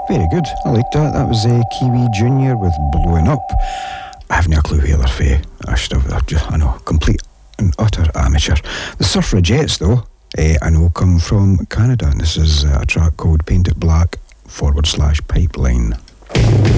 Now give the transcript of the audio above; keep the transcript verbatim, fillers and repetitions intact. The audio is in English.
Very good. I liked that. That was uh, Kiwi Junior with Blowing Up. I haven't a clue where they're fae. I should have. I've just, I know, complete and utter amateur. The Suffragettes, though, uh, I know, come from Canada. And this is uh, a track called Paint It Black forward slash Pipeline.